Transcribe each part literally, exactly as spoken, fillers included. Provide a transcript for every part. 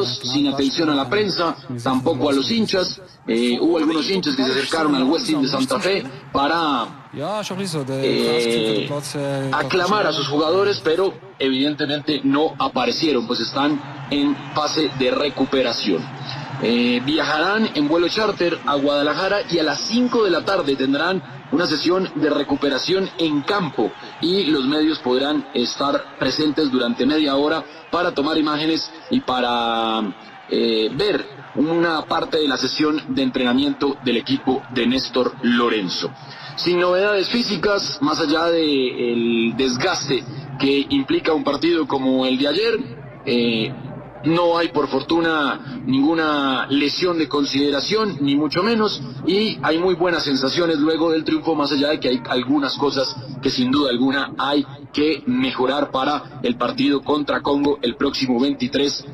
medios, sin atención a la prensa, tampoco a los hinchas. Eh, hubo algunos hinchas que se acercaron al West End de Santa Fe para eh, aclamar a sus jugadores, pero evidentemente no aparecieron, pues están en fase de recuperación. Eh, viajarán en vuelo charter a Guadalajara y a las cinco de la tarde tendrán una sesión de recuperación en campo y los medios podrán estar presentes durante media hora para tomar imágenes y para eh, ver una parte de la sesión de entrenamiento del equipo de Néstor Lorenzo. Sin novedades físicas, más allá del desgaste que implica un partido como el de ayer, eh, no hay por fortuna ninguna lesión de consideración, ni mucho menos, y hay muy buenas sensaciones luego del triunfo, más allá de que hay algunas cosas que sin duda alguna hay que mejorar para el partido contra Congo el próximo veintitrés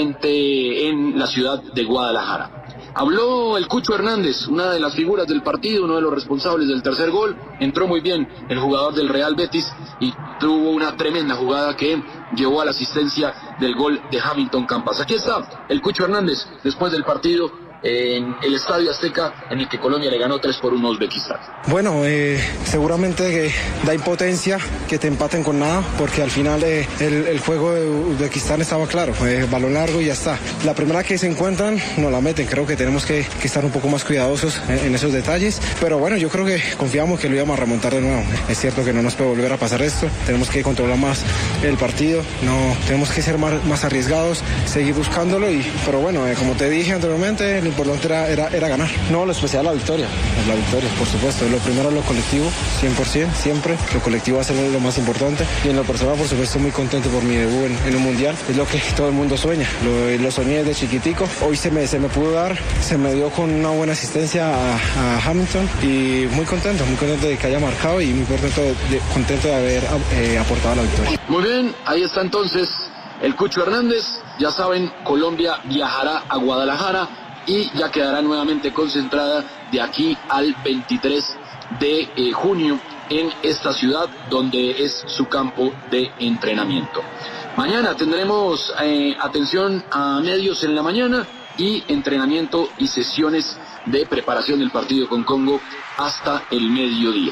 frente en la ciudad de Guadalajara. Habló el Cucho Hernández, una de las figuras del partido, uno de los responsables del tercer gol. Entró muy bien el jugador del Real Betis y tuvo una tremenda jugada que llevó a la asistencia del gol de Hamilton Campas. Aquí está el Cucho Hernández después del partido en el Estadio Azteca, en el que Colombia le ganó tres por uno a Uzbekistán. Bueno, eh, seguramente que da impotencia que te empaten con nada, porque al final eh, el, el juego de Uzbekistán estaba claro, eh, balón largo y ya está. La primera que se encuentran no la meten, creo que tenemos que, que estar un poco más cuidadosos en, en esos detalles, pero bueno, yo creo que confiamos que lo íbamos a remontar de nuevo. Es cierto que no nos puede volver a pasar esto, tenemos que controlar más el partido, no tenemos que ser más, más arriesgados, seguir buscándolo, y, pero bueno, eh, como te dije anteriormente, lo importante era, era, era ganar. No, lo especial la victoria, la victoria, por supuesto. Lo primero lo colectivo, cien por ciento, siempre. Lo colectivo va a ser lo más importante. Y en lo personal, por supuesto, muy contento por mi debut en, en un mundial. Es lo que todo el mundo sueña. Lo, lo soñé desde chiquitico. Hoy se me, se me pudo dar, se me dio con una buena asistencia a, a Hamilton. Y muy contento, muy contento de que haya marcado y muy contento de, de, contento de haber eh, aportado la victoria. Muy bien, ahí está entonces el Cucho Hernández. Ya saben, Colombia viajará a Guadalajara y ya quedará nuevamente concentrada de aquí al veintitrés de eh, junio en esta ciudad donde es su campo de entrenamiento. Mañana tendremos eh, atención a medios en la mañana y entrenamiento y sesiones de preparación del partido con Congo hasta el mediodía.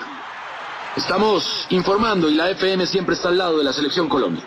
Estamos informando y la F M siempre está al lado de la Selección Colombia.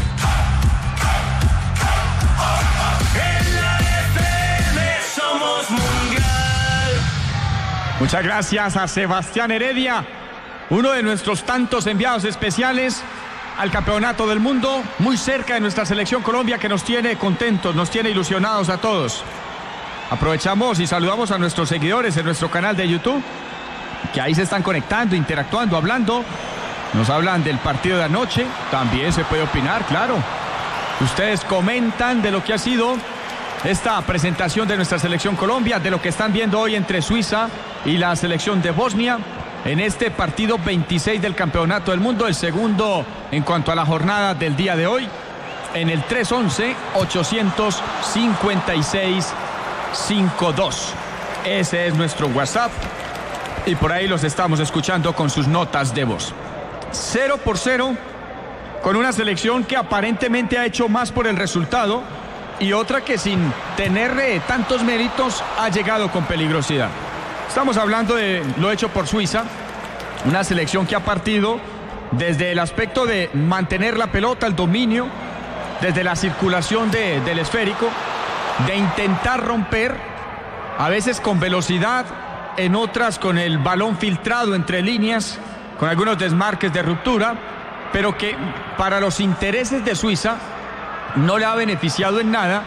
Muchas gracias a Sebastián Heredia, uno de nuestros tantos enviados especiales al Campeonato del Mundo, muy cerca de nuestra Selección Colombia, que nos tiene contentos, nos tiene ilusionados a todos. Aprovechamos y saludamos a nuestros seguidores en nuestro canal de YouTube, que ahí se están conectando, interactuando, hablando. Nos hablan del partido de anoche, también se puede opinar, claro. Ustedes comentan de lo que ha sido esta presentación de nuestra Selección Colombia, de lo que están viendo hoy entre Suiza y la selección de Bosnia en este partido veintiséis del Campeonato del Mundo, el segundo en cuanto a la jornada del día de hoy, en el tres once, ochocientos cincuenta y seis, cincuenta y dos. Ese es nuestro WhatsApp y por ahí los estamos escuchando con sus notas de voz. Cero por cero, con una selección que aparentemente ha hecho más por el resultado y otra que sin tener eh, tantos méritos ha llegado con peligrosidad. Estamos hablando de lo hecho por Suiza, una selección que ha partido desde el aspecto de mantener la pelota, el dominio, desde la circulación de, del esférico, de intentar romper, a veces con velocidad, en otras con el balón filtrado entre líneas, con algunos desmarques de ruptura, pero que para los intereses de Suiza no le ha beneficiado en nada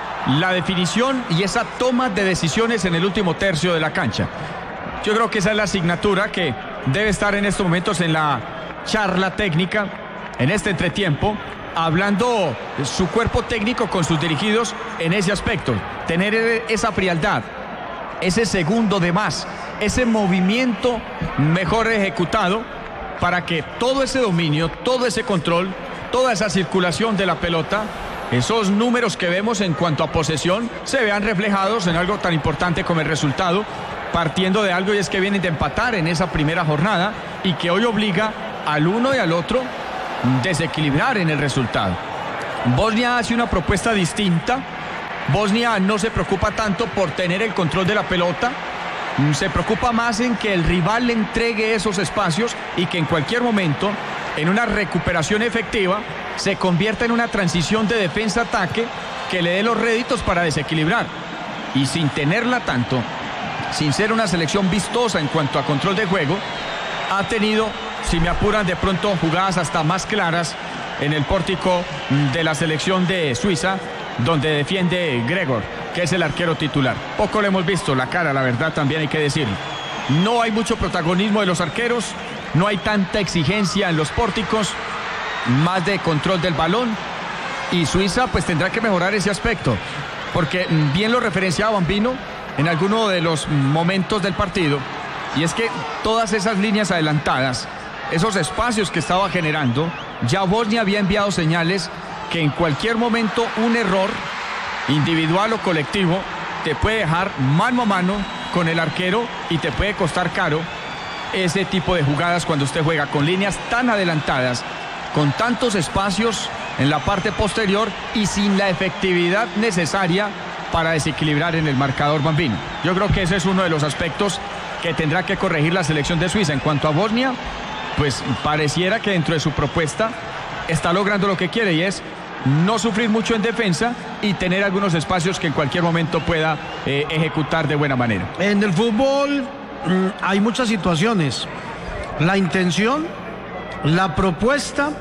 la definición y esa toma de decisiones en el último tercio de la cancha. Yo creo que esa es la asignatura que debe estar en estos momentos en la charla técnica, en este entretiempo, hablando su cuerpo técnico con sus dirigidos en ese aspecto, tener esa frialdad, ese segundo de más, ese movimiento mejor ejecutado para que todo ese dominio, todo ese control, toda esa circulación de la pelota, esos números que vemos en cuanto a posesión, se vean reflejados en algo tan importante como el resultado, partiendo de algo y es que vienen de empatar en esa primera jornada y que hoy obliga al uno y al otro desequilibrar en el resultado. Bosnia hace una propuesta distinta, Bosnia no se preocupa tanto por tener el control de la pelota, se preocupa más en que el rival le entregue esos espacios y que en cualquier momento, en una recuperación efectiva, se convierta en una transición de defensa-ataque que le dé los réditos para desequilibrar. Y sin tenerla tanto, sin ser una selección vistosa en cuanto a control de juego, ha tenido, si me apuran, de pronto jugadas hasta más claras en el pórtico de la selección de Suiza, donde defiende Gregor, que es el arquero titular. Poco le hemos visto la cara, la verdad, también hay que decirlo. No hay mucho protagonismo de los arqueros, no hay tanta exigencia en los pórticos, más de control del balón, y Suiza pues tendrá que mejorar ese aspecto, porque bien lo referenciaba Bambino en alguno de los momentos del partido, y es que todas esas líneas adelantadas, esos espacios que estaba generando, ya Bosnia había enviado señales que en cualquier momento un error individual o colectivo te puede dejar mano a mano con el arquero y te puede costar caro ese tipo de jugadas cuando usted juega con líneas tan adelantadas, con tantos espacios en la parte posterior y sin la efectividad necesaria para desequilibrar en el marcador Bambino. Yo creo que ese es uno de los aspectos que tendrá que corregir la selección de Suiza. En cuanto a Bosnia, pues pareciera que dentro de su propuesta está logrando lo que quiere, y es no sufrir mucho en defensa y tener algunos espacios que en cualquier momento pueda eh, ejecutar de buena manera. En el fútbol mmm, hay muchas situaciones. La intención, la propuesta,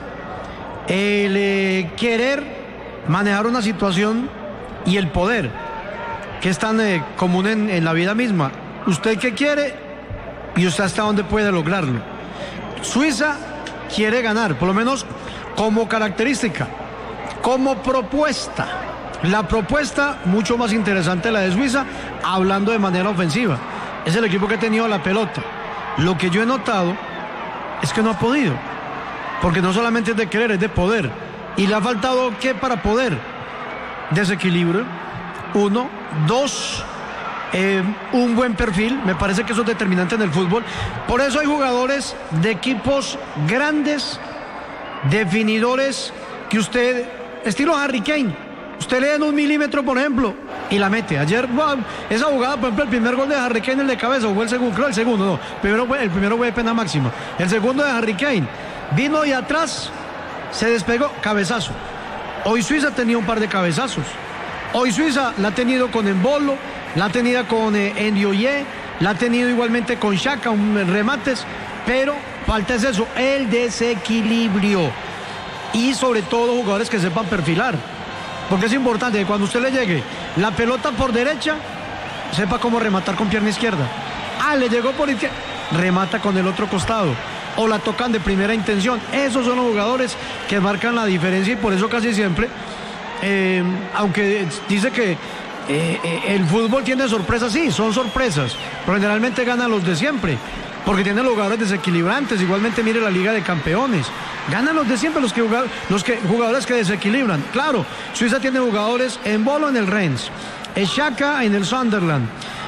el eh, querer manejar una situación y el poder, que es tan eh, común en, en la vida misma. Usted qué quiere y usted hasta dónde puede lograrlo. Suiza quiere ganar, por lo menos como característica, como propuesta. La propuesta mucho más interesante la de Suiza, hablando de manera ofensiva. Es el equipo que ha tenido la pelota. Lo que yo he notado es que no ha podido, porque no solamente es de querer, es de poder. Y le ha faltado ¿qué para poder? Desequilibrio, uno, dos, eh, un buen perfil. Me parece que eso es determinante en el fútbol. Por eso hay jugadores de equipos grandes, definidores, que usted, estilo Harry Kane, usted le da en un milímetro, por ejemplo, y la mete. Ayer, wow, esa jugada, por ejemplo, el primer gol de Harry Kane, el de cabeza, o fue el segundo, creo el segundo, no, primero fue, el primero fue de pena máxima, el segundo de Harry Kane, vino y atrás, se despegó, cabezazo. Hoy Suiza tenía un par de cabezazos, hoy Suiza la ha tenido con Embolo, la ha tenido con eh, Ndioye, la ha tenido igualmente con Xhaka, un remates, pero falta es eso, el desequilibrio. Y sobre todo jugadores que sepan perfilar, porque es importante que cuando usted le llegue la pelota por derecha, sepa cómo rematar con pierna izquierda. Ah, le llegó por izquierda, remata con el otro costado, o la tocan de primera intención. Esos son los jugadores que marcan la diferencia, y por eso casi siempre, eh, aunque dice que eh, eh, el fútbol tiene sorpresas, sí, son sorpresas, pero generalmente ganan los de siempre, porque tienen jugadores desequilibrantes. Igualmente mire la Liga de Campeones, ganan los de siempre, los que, los que jugadores que desequilibran. Claro, Suiza tiene jugadores, Embolo en el Rennes, Xhaka en el Sunderland,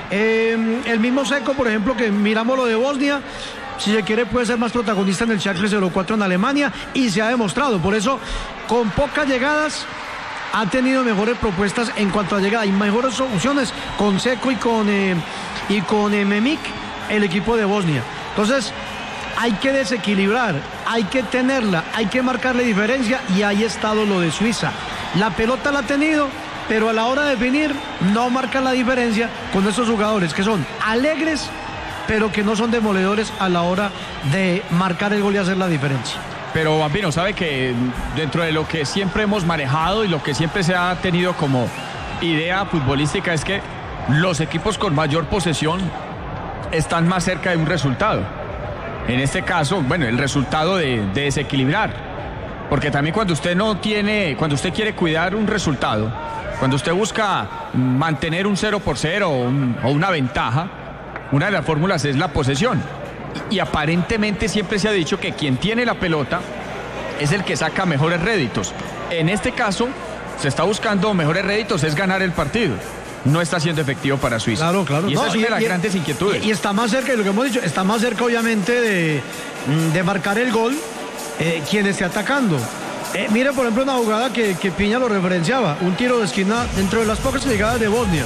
eh, el mismo Seco, por ejemplo, que miramos lo de Bosnia, si se quiere puede ser más protagonista en el Schalke cero cuatro en Alemania, y se ha demostrado. Por eso, con pocas llegadas, ha tenido mejores propuestas en cuanto a llegada y mejores opciones con Seco y con, eh, y con eh, Memik, el equipo de Bosnia. Entonces hay que desequilibrar, hay que tenerla, hay que marcarle diferencia, y ahí ha estado lo de Suiza. La pelota la ha tenido, pero a la hora de definir no marca la diferencia con esos jugadores que son alegres, pero que no son demoledores a la hora de marcar el gol y hacer la diferencia. Pero Bambino, sabe que dentro de lo que siempre hemos manejado y lo que siempre se ha tenido como idea futbolística es que los equipos con mayor posesión están más cerca de un resultado. En este caso, bueno, el resultado de, de desequilibrar. Porque también cuando usted no tiene, cuando usted quiere cuidar un resultado, cuando usted busca mantener un cero por cero o, un, o una ventaja, una de las fórmulas es la posesión. Y, y aparentemente siempre se ha dicho que quien tiene la pelota es el que saca mejores réditos. En este caso, se está buscando mejores réditos, es ganar el partido. No está siendo efectivo para Suiza. Claro, claro. Y esa no, es una y, de las y, grandes inquietudes. Y, y está más cerca, y lo que hemos dicho, está más cerca obviamente de, de marcar el gol eh, quien esté atacando. Eh, mire, por ejemplo, una jugada que, que Piña lo referenciaba, un tiro de esquina dentro de las pocas llegadas de Bosnia.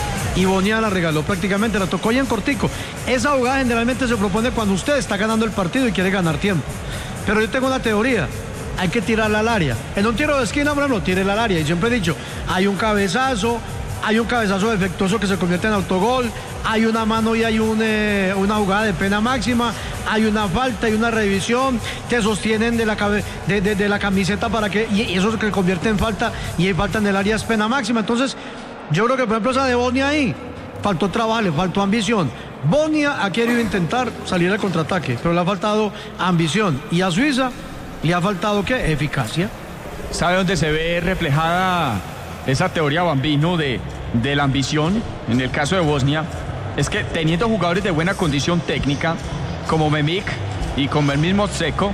Y Bosnia la regaló prácticamente, la tocó ya en cortico. Esa jugada generalmente se propone cuando usted está ganando el partido y quiere ganar tiempo. Pero yo tengo una teoría, hay que tirarla al área. En un tiro de esquina, bueno, no, tírela al área. Y siempre he dicho, hay un cabezazo, hay un cabezazo defectuoso que se convierte en autogol, hay una mano y hay un, eh, una jugada de pena máxima, hay una falta y una revisión, te sostienen de la, cabe, de, de, de la camiseta para que, y eso se convierte en falta, y hay falta en el área es pena máxima. Entonces, yo creo que por ejemplo esa de Bosnia ahí, faltó trabajo, le faltó ambición. Bosnia ha querido intentar salir al contraataque, pero le ha faltado ambición. Y a Suiza le ha faltado, ¿qué? Eficacia. ¿Sabe dónde se ve reflejada esa teoría Bambino de, de la ambición? En el caso de Bosnia, es que teniendo jugadores de buena condición técnica, como Memik y como el mismo Dzeko,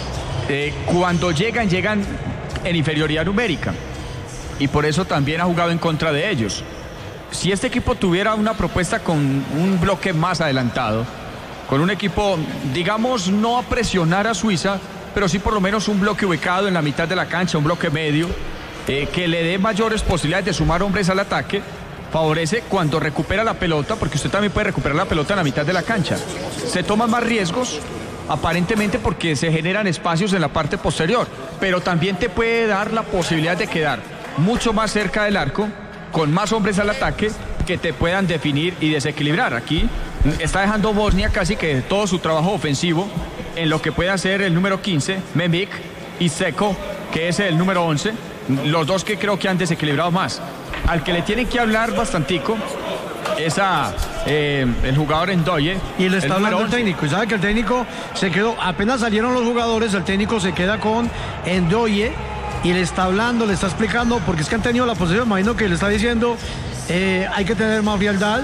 eh, cuando llegan, llegan en inferioridad numérica. Y por eso también ha jugado en contra de ellos. Si este equipo tuviera una propuesta con un bloque más adelantado, con un equipo, digamos, no a presionar a Suiza, pero sí por lo menos un bloque ubicado en la mitad de la cancha, un bloque medio, eh, que le dé mayores posibilidades de sumar hombres al ataque, favorece cuando recupera la pelota, porque usted también puede recuperar la pelota en la mitad de la cancha. Se toman más riesgos, aparentemente porque se generan espacios en la parte posterior, pero también te puede dar la posibilidad de quedar mucho más cerca del arco, con más hombres al ataque que te puedan definir y desequilibrar. Aquí está dejando Bosnia casi que todo su trabajo ofensivo en lo que puede hacer el número quince, Memik, y Dzeko, que es el número once, los dos que creo que han desequilibrado más. Al que le tienen que hablar bastantico es a eh, el jugador Ndoye. Y le está hablando el técnico, y sabe que el técnico se quedó, apenas salieron los jugadores, el técnico se queda con Ndoye y le está hablando, le está explicando, porque es que han tenido la posesión, imagino que le está diciendo, eh, hay que tener más frialdad,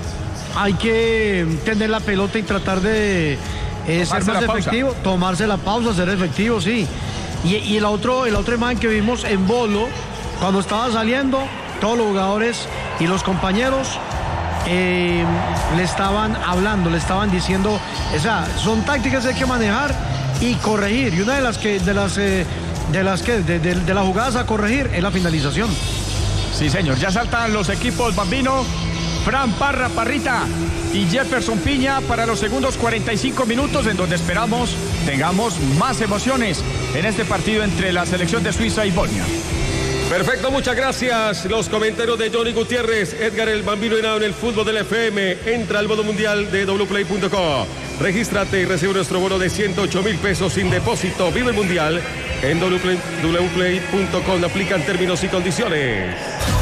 hay que tener la pelota y tratar de eh, ser más efectivo, tomarse la pausa, ser efectivo, sí. Y, y el otro, el otro imagen que vimos en Bolo, cuando estaba saliendo, todos los jugadores y los compañeros eh, le estaban hablando, le estaban diciendo, o sea, son tácticas que hay que manejar y corregir. Y una de las que, de las eh, de las que, de, de, de las jugadas a corregir es la finalización. Sí, señor, ya saltan los equipos Bambino, Fran Parra, Parrita y Jefferson Piña para los segundos cuarenta y cinco minutos, en donde esperamos tengamos más emociones en este partido entre la selección de Suiza y Bosnia. Perfecto, muchas gracias. Los comentarios de Johnny Gutiérrez, Edgar el Bambino Henao en el fútbol del F M. Entra al bono mundial de doble u play punto com. Regístrate y recibe nuestro bono de ciento ocho mil pesos sin depósito. Vive el mundial en doble u play punto com. Aplican términos y condiciones.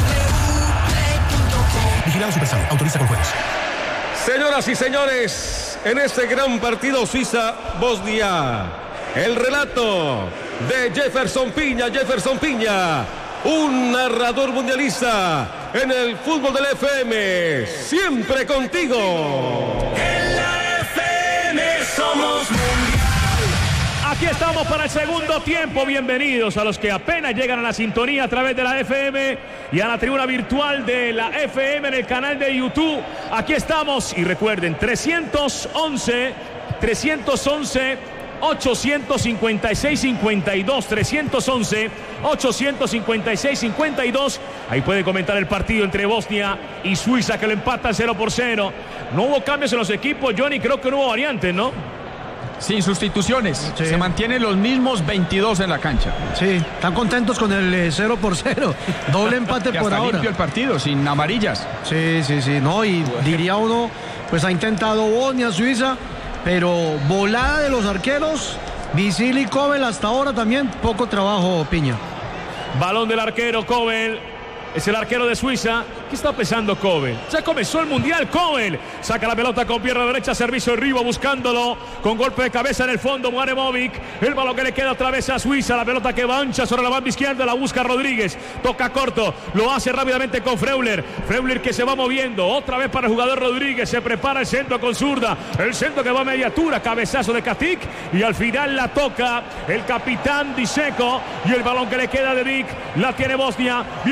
Vigilado Supersano, autoriza con juegos. Señoras y señores, en este gran partido Suiza-Bosnia, el relato de Jefferson Piña. Jefferson Piña, un narrador mundialista en el fútbol del F M, siempre contigo. En la F M somos mundial. Aquí estamos para el segundo tiempo. Bienvenidos a los que apenas llegan a la sintonía a través de la F M y a la tribuna virtual de la F M en el canal de YouTube. Aquí estamos y recuerden, trescientos once, trescientos once, ochocientos cincuenta y seis, cincuenta y dos, trescientos once, ochocientos cincuenta y seis, cincuenta y dos. Ahí puede comentar el partido entre Bosnia y Suiza, que lo empatan cero por cero. No hubo cambios en los equipos, Johnny, creo que no hubo variantes, ¿no? Sin sustituciones, sí. Se mantienen los mismos veintidós en la cancha. Sí, están contentos con el eh, cero por cero. Doble empate por ahora. Limpio el partido, sin amarillas. Sí, sí, sí. No, y diría uno, pues ha intentado Bosnia, Suiza, pero volada de los arqueros, Visil y Kobel hasta ahora también, poco trabajo, Piña. Balón del arquero, Kobel. Es el arquero de Suiza. ¿Qué está pesando Kobel? Ya comenzó el mundial, Kobel. Saca la pelota con pierna derecha, servicio arriba, buscándolo. Con golpe de cabeza en el fondo, Muaremovic. El balón que le queda otra vez a Suiza. La pelota que va ancha sobre la banda izquierda, la busca Rodríguez. Toca corto, lo hace rápidamente con Freuler. Freuler que se va moviendo. Otra vez para el jugador Rodríguez. Se prepara el centro con zurda. El centro que va a mediatura, cabezazo de Katic. Y al final la toca el capitán Dzeko. Y el balón que le queda de Vic. La tiene Bosnia. Viene para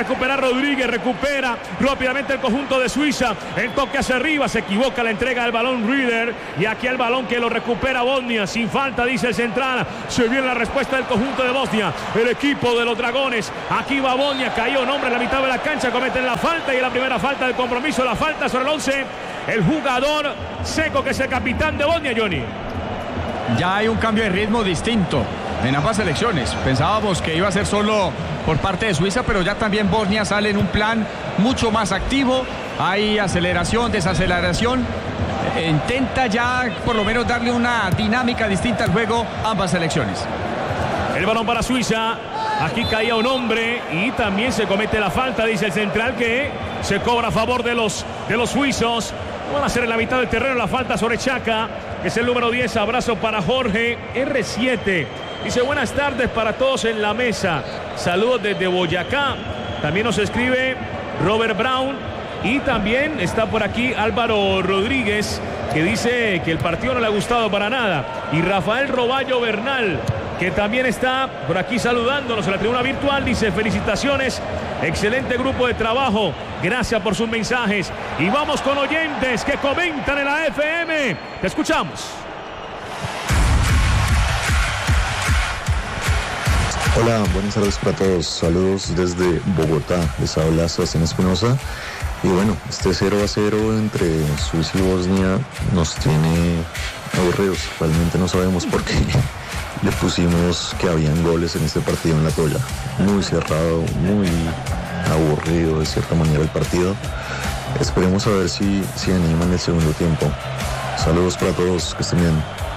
recuperar Rodríguez, recupera rápidamente el conjunto de Suiza, el toque hacia arriba, se equivoca la entrega del balón Rieder, y aquí el balón que lo recupera Bosnia, sin falta dice el central, se viene la respuesta del conjunto de Bosnia, el equipo de los dragones, aquí va Bosnia, cayó un hombre en la mitad de la cancha, cometen la falta y la primera falta del compromiso, la falta sobre el once, el jugador Seco que es el capitán de Bosnia, Johnny. Ya hay un cambio de ritmo distinto en ambas selecciones. Pensábamos que iba a ser solo por parte de Suiza, pero ya también Bosnia sale en un plan mucho más activo. Hay aceleración, desaceleración. Intenta ya por lo menos darle una dinámica distinta al juego a ambas selecciones. El balón para Suiza. Aquí caía un hombre y también se comete la falta, dice el central, que se cobra a favor de los, de los suizos. Van a hacer en la mitad del terreno la falta sobre Chaka, que es el número diez. Abrazo para Jorge R siete. Dice buenas tardes para todos en la mesa. Saludos desde Boyacá. También nos escribe Robert Brown. Y también está por aquí Álvaro Rodríguez, que dice que el partido no le ha gustado para nada. Y Rafael Roballo Bernal, que también está por aquí saludándonos en la tribuna virtual, dice felicitaciones, excelente grupo de trabajo, gracias por sus mensajes. Y vamos con oyentes que comentan en la F M, te escuchamos. Hola, buenas tardes para todos, saludos desde Bogotá, les habla Sebastián Espinosa. Y bueno, este cero a cero entre Suiza y Bosnia nos tiene aburridos, realmente no sabemos por qué. Le pusimos que habían goles en este partido en la toalla. Muy cerrado, muy aburrido de cierta manera el partido. Esperemos a ver si, si animan el segundo tiempo. Saludos para todos, que estén bien.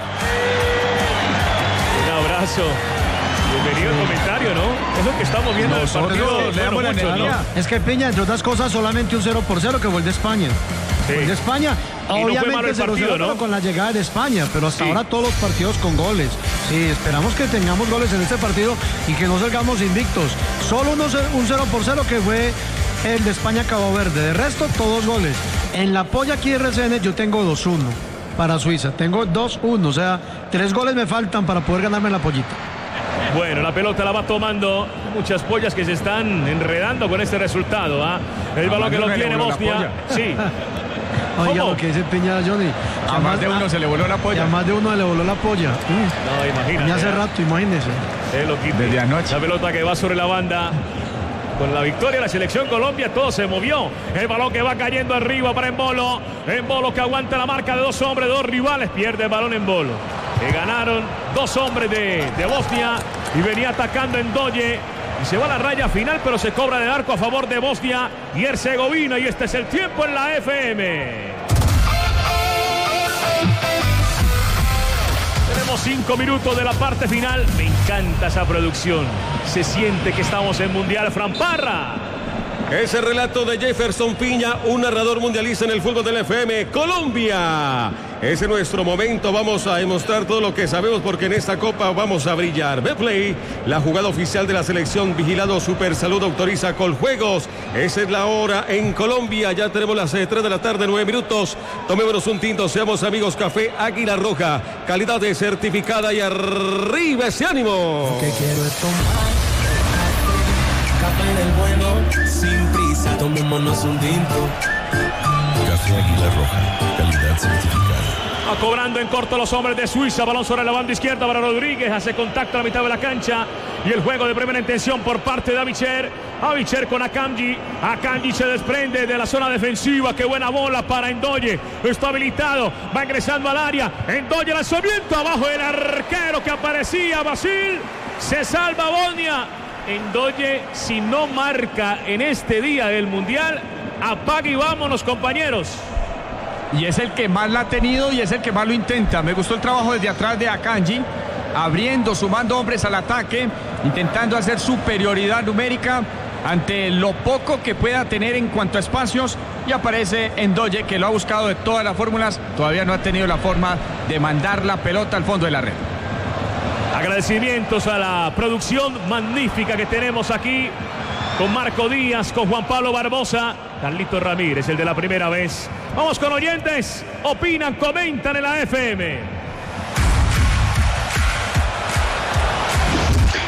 Un abrazo. Bienvenido al comentario, ¿no? Es lo que estamos viendo del partido. Le damos la energía. Es que Peña, entre otras cosas, solamente un cero por cero que vuelve España. Sí. Vuelve España. Obviamente cero cero, ¿no? Con la llegada de España, pero hasta sí. ahora todos los partidos con goles. Sí, esperamos que tengamos goles en este partido y que no salgamos invictos. Solo uno, un cero por cero que fue el de España-Cabo Verde. De resto, todos goles. En la polla aquí de R C N yo tengo dos uno para Suiza. Tengo dos uno, o sea, tres goles me faltan para poder ganarme la pollita. Bueno, la pelota la va tomando. Muchas pollas que se están enredando con este resultado. ¿eh? El balón que lo tiene Bosnia. Sí. Oiga, lo que dice Peña Johnny. A, a más de uno a, se le voló la polla. A más de uno se le voló la polla. Uh. No, imagínate. Hace rato, imagínese. Es lo que desde anoche. La pelota que va sobre la banda. Con la victoria de la selección Colombia, todo se movió. El balón que va cayendo arriba para Embolo. Embolo que aguanta la marca de dos hombres, dos rivales. Pierde el balón Embolo. Que ganaron dos hombres de, de Bosnia. Y venía atacando Endoye. Y se va a la raya final, pero se cobra de arco a favor de Bosnia y Herzegovina. Y este es el tiempo en la F M. Tenemos cinco minutos de la parte final. Me encanta esa producción. Se siente que estamos en Mundial. Fran Parra. Ese relato de Jefferson Piña, un narrador mundialista en el fútbol del F M. Colombia. Ese es nuestro momento. Vamos a demostrar todo lo que sabemos porque en esta copa vamos a brillar. Betplay, la jugada oficial de la selección. Vigilado Super Salud, autoriza Coljuegos. Esa es la hora en Colombia. Ya tenemos las tres de la tarde, nueve minutos. Tomémonos un tinto, seamos amigos. Café Águila Roja, calidad de certificada y arriba ese ánimo. Lo que quiero es tomar café del bueno, sin prisa, tomémonos un tinto. Café Águila Roja, calidad certificada. Va cobrando en corto los hombres de Suiza. Balón sobre la banda izquierda para Rodríguez. Hace contacto a la mitad de la cancha. Y el juego de primera intención por parte de Avicher. Avicher con Akanji. Akanji se desprende de la zona defensiva. Qué buena bola para Endoye. Está habilitado. Va ingresando al área. Endoye lanzamiento abajo del arquero que aparecía. Basil. Se salva Bosnia. Endoye, si no marca en este día del Mundial, apague y vámonos, compañeros. Y es el que más la ha tenido y es el que más lo intenta. Me gustó el trabajo desde atrás de Akanji, abriendo, sumando hombres al ataque, intentando hacer superioridad numérica ante lo poco que pueda tener en cuanto a espacios. Y aparece Endoye, que lo ha buscado de todas las fórmulas, todavía no ha tenido la forma de mandar la pelota al fondo de la red. Agradecimientos a la producción magnífica que tenemos aquí con Marco Díaz, con Juan Pablo Barbosa, Carlito Ramírez, el de la primera vez. Vamos con oyentes, opinan, comentan en la F M.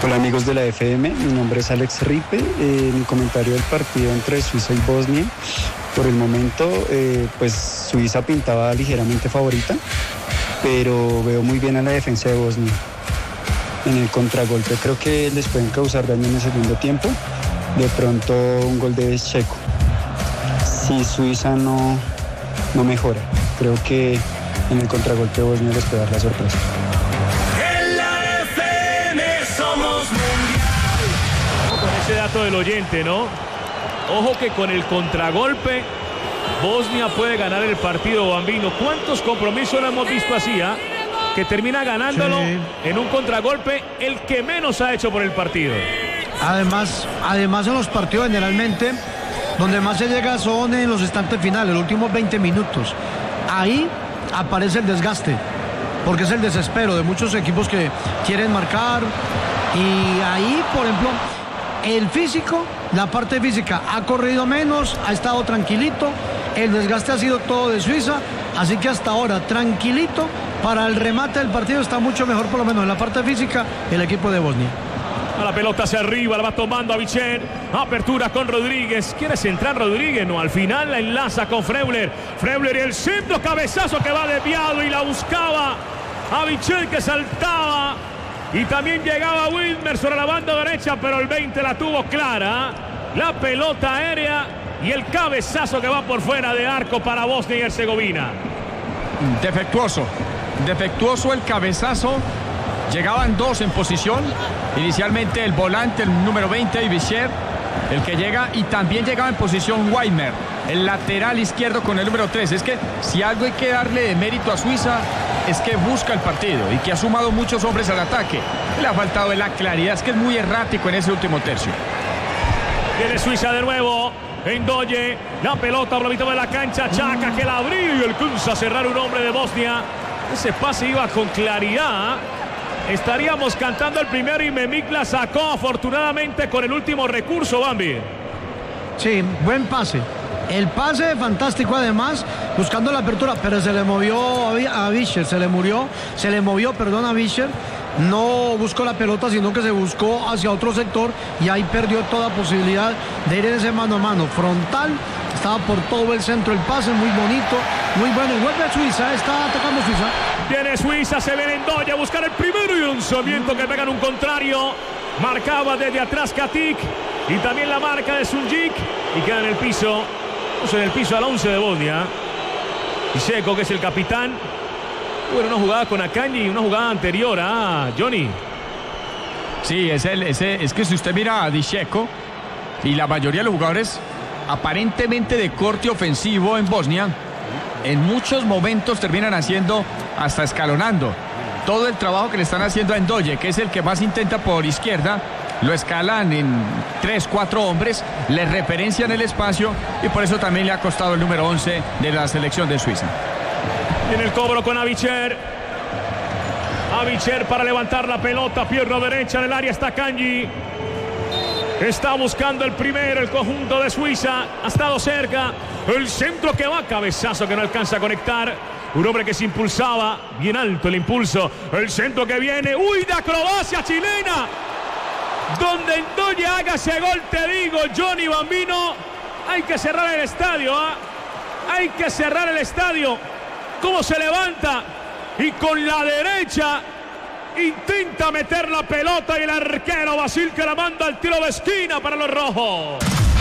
Hola amigos de la F M, mi nombre es Alex Ripe. Eh, mi comentario del partido entre Suiza y Bosnia. Por el momento, eh, pues Suiza pintaba ligeramente favorita, pero veo muy bien a la defensa de Bosnia. En el contragolpe creo que les pueden causar daño en el segundo tiempo. De pronto un gol de Checo. Si Suiza no, no mejora, creo que en el contragolpe de Bosnia les puede dar la sorpresa. Ese dato del oyente, ¿no? Ojo que con el contragolpe Bosnia puede ganar el partido, Bambino. ¿Cuántos compromisos lo hemos visto así, ah? Que termina ganándolo sí. En un contragolpe el que menos ha hecho por el partido. Además, además en los partidos generalmente donde más se llega son en los instantes finales, los últimos veinte minutos. Ahí aparece el desgaste, porque es el desespero de muchos equipos que quieren marcar. Y ahí, por ejemplo, el físico, la parte física ha corrido menos, ha estado tranquilito, el desgaste ha sido todo de Suiza, así que hasta ahora tranquilito, para el remate del partido está mucho mejor, por lo menos en la parte física, el equipo de Bosnia. A la pelota hacia arriba, la va tomando Avicii, apertura con Rodríguez, quiere centrar Rodríguez, no, al final la enlaza con Freuler, Freuler y el centro, cabezazo que va desviado y la buscaba Avicii, que saltaba. Y también llegaba Wilmer sobre la banda derecha, pero el veinte la tuvo clara. La pelota aérea y el cabezazo que va por fuera de arco para Bosnia y Herzegovina. Defectuoso, defectuoso el cabezazo. Llegaban dos en posición. Inicialmente el volante, el número veinte, Ibicher, el que llega, y también llegaba en posición Weimer, el lateral izquierdo con el número tres. Es que si algo hay que darle de mérito a Suiza es que busca el partido y que ha sumado muchos hombres al ataque. Le ha faltado de la claridad, es que es muy errático en ese último tercio. Viene Suiza de nuevo, Endoye, la pelota por la mitad de la cancha, Chaka que la abrió y alcanza a cerrar un hombre de Bosnia. Ese pase iba con claridad. Estaríamos cantando el primero y Memik la sacó afortunadamente con el último recurso, Bambi. Sí, buen pase. El pase fantástico además, buscando la apertura, pero se le movió a Vischer, se le murió, se le movió, perdón, a Vischer. No buscó la pelota, sino que se buscó hacia otro sector y ahí perdió toda posibilidad de ir en ese mano a mano. Frontal, estaba por todo el centro el pase, muy bonito, muy bueno. Y vuelve a Suiza, está atacando Suiza. Viene Suiza, se viene Endoye a buscar el primero y un lanzamiento que pega en un contrario. Marcaba desde atrás Katic y también la marca de Sunjic y queda en el piso. En el piso al once de Bosnia. Y Checo, que es el capitán. Bueno, una jugada con Akanji y una jugada anterior a Johnny. Sí, es, el, ese, es que si usted mira a Di Checo y la mayoría de los jugadores aparentemente de corte ofensivo en Bosnia, en muchos momentos terminan haciendo hasta escalonando. Todo el trabajo que le están haciendo a Endoye, que es el que más intenta por izquierda, lo escalan en tres, cuatro hombres, le referencian el espacio y por eso también le ha costado el número once de la selección de Suiza. En el cobro con Avicer. Avicer para levantar la pelota, pierna derecha en el área está Kanji. Está buscando el primero, el conjunto de Suiza. Ha estado cerca. El centro que va, cabezazo que no alcanza a conectar. Un hombre que se impulsaba, bien alto el impulso. El centro que viene, uy, de acrobacia chilena. Donde Endoye haga ese gol, te digo, Johnny Bambino, hay que cerrar el estadio, ¿eh? Hay que cerrar el estadio. Cómo se levanta y con la derecha intenta meter la pelota y el arquero Basil que la manda al tiro de esquina para los rojos.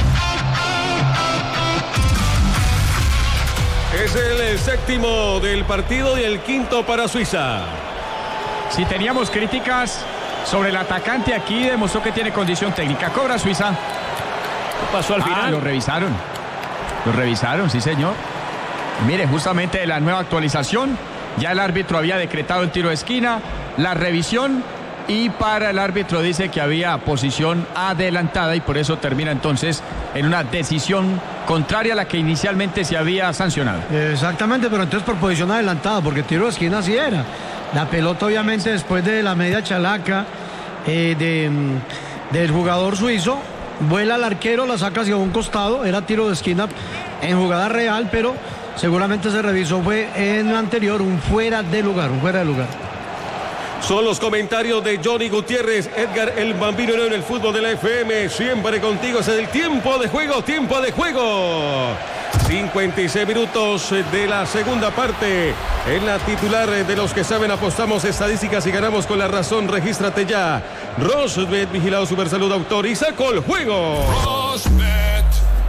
Es el séptimo del partido y el quinto para Suiza. Si teníamos críticas sobre el atacante, aquí demostró que tiene condición técnica. Cobra Suiza. ¿Qué pasó al final? Ah, lo revisaron. Lo revisaron, sí señor. Mire, justamente la nueva actualización, ya el árbitro había decretado el tiro de esquina, la revisión, y para el árbitro dice que había posición adelantada y por eso termina entonces en una decisión contraria a la que inicialmente se había sancionado. Exactamente, pero entonces por posición adelantada, porque tiro de esquina sí era. La pelota obviamente después de la media chalaca eh, de, del jugador suizo, vuela al arquero, la saca hacia un costado, era tiro de esquina en jugada real, pero seguramente se revisó, fue en el anterior un fuera de lugar, un fuera de lugar. Son los comentarios de Johnny Gutiérrez, Edgar el Bambino en el fútbol de la F M. Siempre contigo, es el tiempo de juego, tiempo de juego. cincuenta y seis minutos de la segunda parte. En la titular de los que saben, apostamos estadísticas y ganamos con la razón. Regístrate ya. Rosbet, vigilado Supersalud, autor y sacó el juego. Rosbet.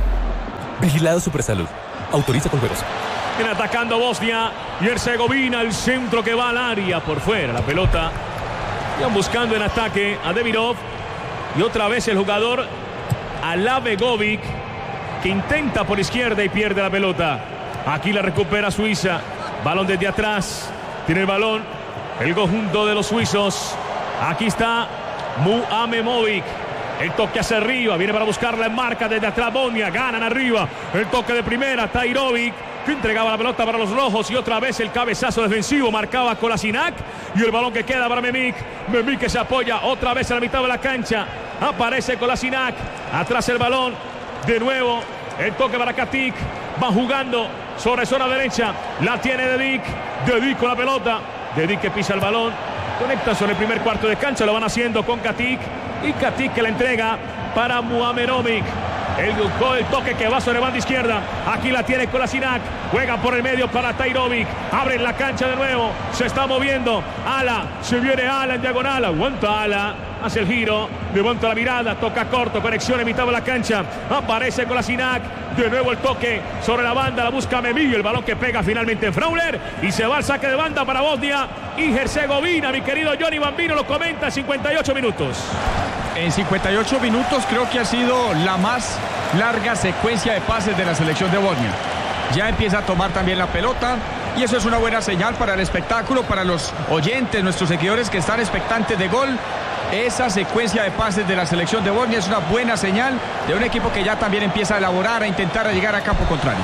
Vigilado Supersalud, autoriza con juegos. Viene atacando Bosnia y Herzegovina, el centro que va al área por fuera. La pelota. Iban buscando en ataque a Demirov. Y otra vez el jugador Alavegovic, que intenta por izquierda y pierde la pelota. Aquí la recupera Suiza. Balón desde atrás. Tiene el balón el conjunto de los suizos. Aquí está Muamemovic. El toque hacia arriba. Viene para buscarla en marca desde atrás Bosnia. Ganan arriba. El toque de primera. Tajirovic, que entregaba la pelota para los rojos. Y otra vez el cabezazo defensivo. Marcaba Kolasinac. Y el balón que queda para Memik. Memik que se apoya otra vez a la mitad de la cancha. Aparece Kolasinac. Atrás el balón. De nuevo el toque para Katic. Va jugando sobre zona derecha. La tiene Dedic. Dedic con la pelota. Dedic que pisa el balón. Conecta sobre el primer cuarto de cancha. Lo van haciendo con Katic. Y Katic que la entrega para Muamerovic. El, el toque que va sobre banda izquierda. Aquí la tiene Kolasinac. Juega por el medio para Tajirovic. Abre la cancha de nuevo. Se está moviendo. Ala. Se viene Ala en diagonal. Aguanta Ala. Hace el giro. Levanta la mirada. Toca corto. Conexión en mitad de la cancha. Aparece Kolasinac. De nuevo el toque sobre la banda. La busca Memillo. El balón que pega finalmente en Frauler. Y se va al saque de banda para Bosnia y Herzegovina. Mi querido Johnny Bambino lo comenta. cincuenta y ocho minutos. En cincuenta y ocho minutos creo que ha sido la más larga secuencia de pases de la selección de Bosnia. Ya empieza a tomar también la pelota y eso es una buena señal para el espectáculo, para los oyentes, nuestros seguidores que están expectantes de gol. Esa secuencia de pases de la selección de Bosnia es una buena señal de un equipo que ya también empieza a elaborar, a intentar a llegar a campo contrario.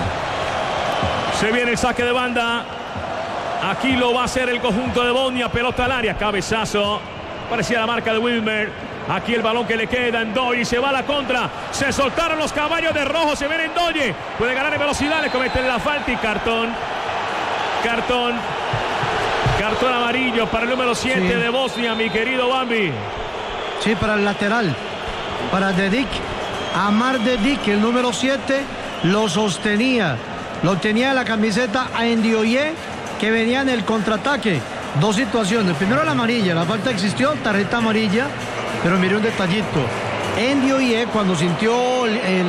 Se viene el saque de banda. Aquí lo va a hacer el conjunto de Bosnia. Pelota al área, cabezazo. Parecía la marca de Wilmer. Aquí el balón que le queda en Doye. Se va a la contra. Se soltaron los caballos de rojo. Se viene en Doye. Puede ganar en velocidad. Le cometen la falta y cartón. Cartón. Cartón amarillo para el número siete sí. de Bosnia, mi querido Bambi. Sí, para el lateral. Para Dedic. Amar Dedic, el número siete, lo sostenía. Lo tenía en la camiseta a Ndioye, que venía en el contraataque. Dos situaciones. Primero la amarilla. La falta existió. Tarjeta amarilla. Pero mire un detallito. Ndioye, cuando sintió el, el,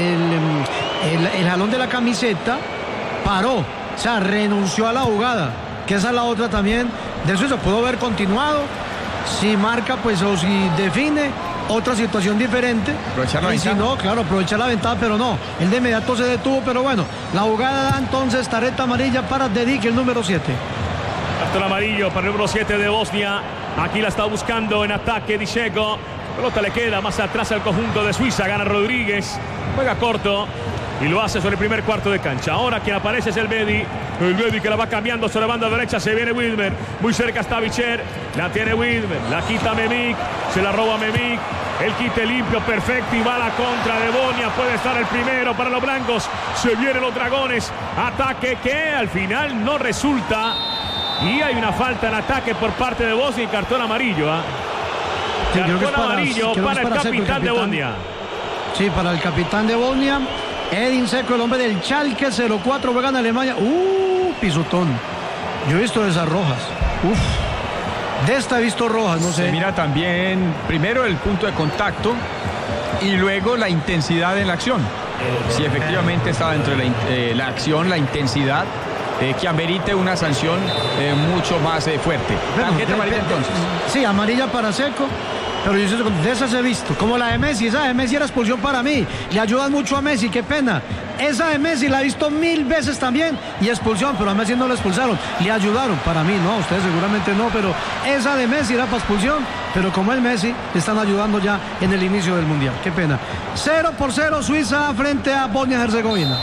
el, el, el jalón de la camiseta, paró. O sea, renunció a la jugada. Que esa es la otra también del suizo. Pudo haber continuado. Si marca, pues, o si define, otra situación diferente. Aprovechar la y ventaja. si no, claro, aprovechar la ventaja, pero no. Él de inmediato se detuvo, pero bueno. La jugada da entonces tarjeta amarilla para Dedic, el número siete. Cartón amarillo para el número siete de Bosnia. Aquí la está buscando en ataque Dicheko. Pelota le queda más atrás al conjunto de Suiza. Gana Rodríguez. Juega corto. Y lo hace sobre el primer cuarto de cancha. Ahora quien aparece es el Bedi. El Bedi que la va cambiando sobre la banda derecha. Se viene Wilmer. Muy cerca está Bicher. La tiene Wilmer. La quita Memik. Se la roba Memik. El quite limpio, perfecto. Y va a la contra de Bosnia. Puede estar el primero para los blancos. Se vienen los dragones. Ataque que al final no resulta. Y hay una falta en ataque por parte de Bosnia y cartón amarillo. ¿eh? Sí, cartón para, amarillo para, para el, capitán el capitán de Bosnia. Sí, para el capitán de Bosnia. Edin Dzeko, el hombre del Schalke cero cuatro, juega en Alemania. Uh, pisotón. Yo he visto de esas rojas. Uf. De esta he visto rojas, no sé. Se mira también primero el punto de contacto y luego la intensidad en la acción. Si efectivamente está dentro de la, eh, la acción, la intensidad. Eh, que amerite una sanción eh, mucho más eh, fuerte. ¿Tarjeta amarilla entonces? Sí, amarilla para Dzeko. Pero yo de esas he visto, como la de Messi. Esa de Messi era expulsión para mí. Le ayudan mucho a Messi, qué pena. Esa de Messi la he visto mil veces también y expulsión, pero a Messi no la expulsaron. Le ayudaron, para mí no, ustedes seguramente no, pero esa de Messi era para expulsión. Pero como el Messi, le están ayudando ya en el inicio del Mundial. Qué pena. Cero por cero Suiza frente a Bosnia-Herzegovina.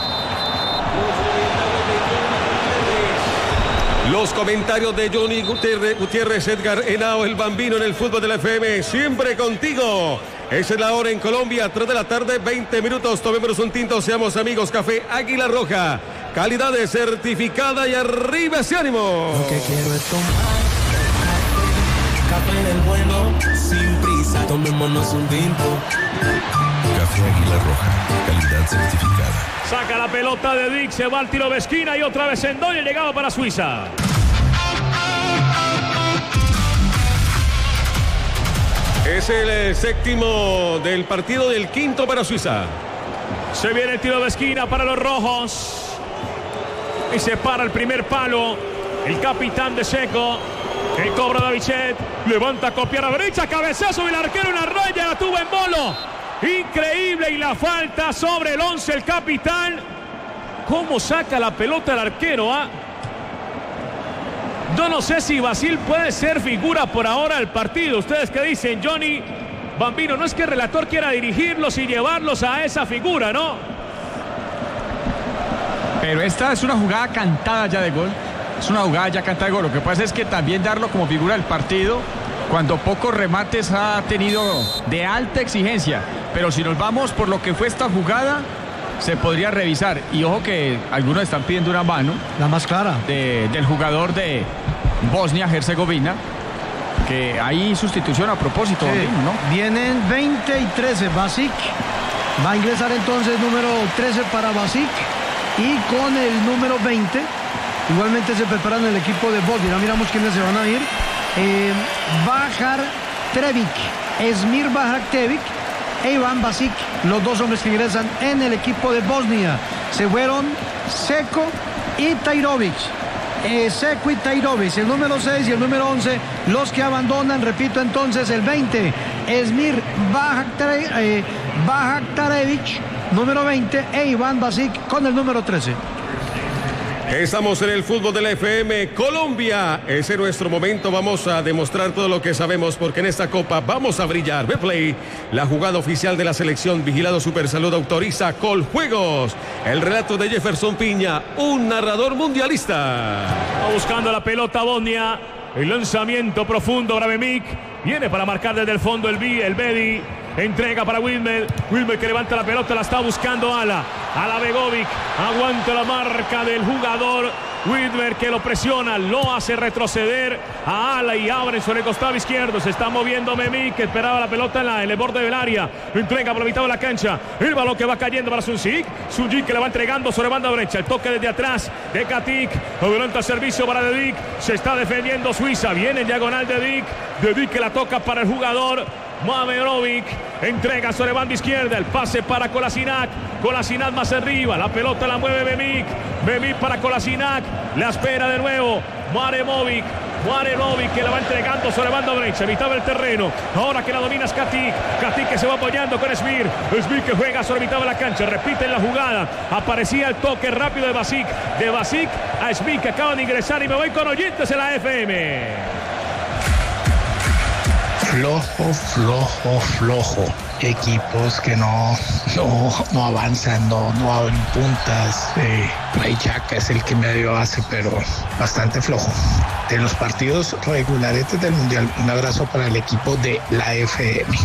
Los comentarios de Johnny Gutiérrez, Gutiérrez, Edgar Henao, el Bambino en el fútbol de la F M. Siempre contigo. Esa es la hora en Colombia, tres de la tarde, veinte minutos. Tomémonos un tinto, seamos amigos. Café Águila Roja. Calidad certificada y arriba ese ánimo. Lo que quiero es tomar tomémonos un tinto. Café Águila Roja, calidad certificada. Saca la pelota de Dick, se va al tiro de esquina y otra vez Endoye llegaba para Suiza. Es el séptimo del partido, del quinto para Suiza. Se viene el tiro de esquina para los rojos. Y se para el primer palo. El capitán de Seco. El cobro de Avicet. Levanta, copia a la derecha. Cabezazo y el arquero en la raya. La tuvo en bolo. Increíble. Y la falta sobre el once. El capitán. ¿Cómo saca la pelota el arquero? ¿Ah? Yo no sé si Basil puede ser figura por ahora del partido. ¿Ustedes qué dicen, Johnny? Bambino, no es que el relator quiera dirigirlos y llevarlos a esa figura, ¿no? Pero esta es una jugada cantada ya de gol. Es una jugada ya cantada de gol. Lo que pasa es que también darlo como figura del partido, cuando pocos remates ha tenido de alta exigencia. Pero si nos vamos por lo que fue esta jugada, se podría revisar. Y ojo que algunos están pidiendo una mano. La más clara. De, del jugador de Bosnia-Herzegovina. Que hay sustitución a propósito, sí, ¿no? Vienen veinte y trece. Basic va a ingresar entonces número trece para Basic. Y con el número veinte, igualmente se preparan el equipo de Bosnia. Miramos quiénes se van a ir. Eh, Bahar Trevic, Esmir Bahar Trevic e Iván Basic, los dos hombres que ingresan en el equipo de Bosnia. Se fueron Seco y Tajrovic. Eh, Seco y Tajrovic, el número seis y el número once, los que abandonan. Repito entonces, el veinte, Esmir Bajaktarevic, número veinte, e Iván Basic con el número trece. Estamos en el fútbol de la F M Colombia. Ese es nuestro momento. Vamos a demostrar todo lo que sabemos, porque en esta copa vamos a brillar. Betplay, la jugada oficial de la selección. Vigilado Supersalud, autoriza Coljuegos. El relato de Jefferson Piña, un narrador mundialista. Va buscando la pelota Bosnia. El lanzamiento profundo, Bravemic. Viene para marcar desde el fondo el, B, el Bedi. Entrega para Wilmer. Wilmer que levanta la pelota, la está buscando Ala. Ala Begovic. Aguanta la marca del jugador. Wilmer que lo presiona, lo hace retroceder a Ala y abre sobre el costado izquierdo. Se está moviendo Memik, que esperaba la pelota en, la, en el borde del área. Entrega por la mitad de la cancha. El balón que va cayendo para Sunjic. Sunjic que le va entregando sobre banda derecha. El toque desde atrás de Katic. Adelanta el servicio para Dedic. Se está defendiendo Suiza. Viene en diagonal de Dedic. Dedic que la toca para el jugador Mamerovic. Entrega sobre banda izquierda. El pase para Kolasinac. Kolasinac más arriba. La pelota la mueve Memik. Memik para Kolasinac. La espera de nuevo Maremovic. Maremovic que la va entregando sobre banda derecha, mitad del terreno. Ahora que la domina es Katic. Katic que se va apoyando con Esmir. Esmir que juega sobre mitad de la cancha. Repiten la jugada. Aparecía el toque rápido de Basic. De Basic a Esmir, que acaban de ingresar. Y me voy con oyentes en la F M. Flojo, flojo, flojo. Equipos que no, no, no avanzan, no, no abren puntas. Eh, Rayaka es el que me dio base, pero bastante flojo. De los partidos regulares del Mundial, un abrazo para el equipo de la F M.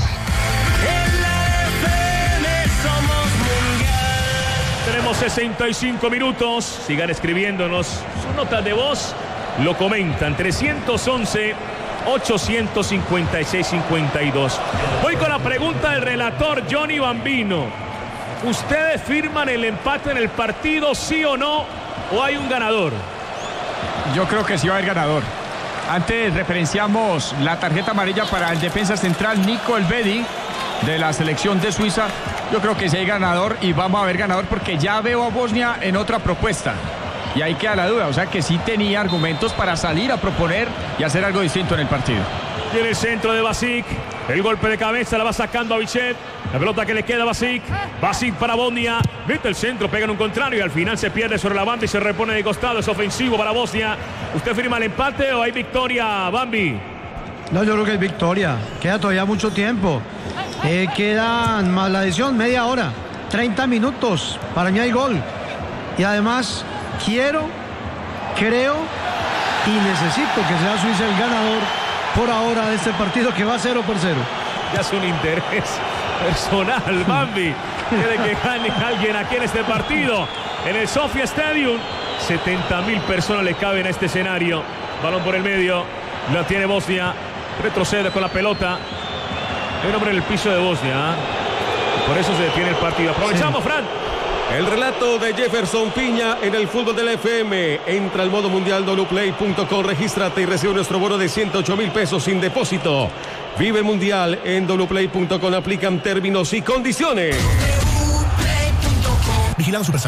Tenemos sesenta y cinco minutos. Sigan escribiéndonos sus notas de voz. Lo comentan. trescientos once ochocientos cincuenta y seis cincuenta y dos. Voy con la pregunta del relator Johnny Bambino. ¿Ustedes firman el empate en el partido, sí o no? ¿O hay un ganador? Yo creo que sí va a haber ganador. Antes referenciamos la tarjeta amarilla para el defensa central Nico Elvedi de la selección de Suiza. Yo creo que sí hay ganador y vamos a ver ganador, porque ya veo a Bosnia en otra propuesta. Y ahí queda la duda, o sea que sí tenía argumentos para salir a proponer y hacer algo distinto en el partido. Y en el centro de Basic, el golpe de cabeza la va sacando a Vichet. La pelota que le queda a Basic. Basic para Bosnia. Mete el centro, pega en un contrario y al final se pierde sobre la banda y se repone de costado. Es ofensivo para Bosnia. ¿Usted firma el empate o hay victoria, Bambi? No, yo creo que es victoria. Queda todavía mucho tiempo. Eh, quedan más la adición, media hora. treinta minutos. Para mí hay gol. Y además, quiero, creo y necesito que sea Suiza el ganador por ahora de este partido, que va cero por cero. Ya es un interés personal, Bambi. Quiere que gane alguien aquí en este partido. En el Sofia Stadium, setenta mil personas le caben a este escenario. Balón por el medio, la tiene Bosnia. Retrocede con la pelota. Hay un hombre en el piso de Bosnia. ¿eh? Por eso se detiene el partido. Aprovechamos, sí. Fran. El relato de Jefferson Piña en el fútbol de la F M. Entra al modo mundial w play punto com, regístrate y recibe nuestro bono de ciento ocho mil pesos sin depósito. Vive el mundial en w play punto com. Aplican términos y condiciones. Vigilado Supersalud.